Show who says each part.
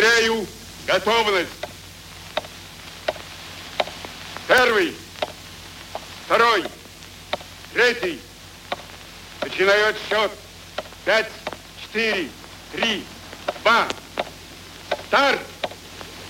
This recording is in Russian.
Speaker 1: Объявляю готовность. Первый, второй, третий. Начинаю отсчет. 5, 4, 3, 2. Старт!